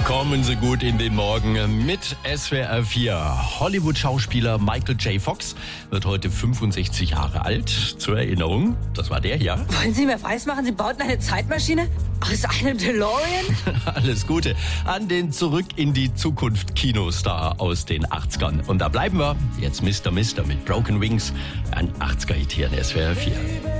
Kommen Sie gut in den Morgen mit SWR 4. Hollywood-Schauspieler Michael J. Fox wird heute 65 Jahre alt. Zur Erinnerung, das war der hier. Wollen Sie mir weismachen, Sie bauten eine Zeitmaschine? Aus einem DeLorean? Alles Gute an den Zurück in die Zukunft Kinostar aus den 80ern. Und da bleiben wir. Jetzt Mr. mit Broken Wings. Ein 80er-Hit hier in SWR 4.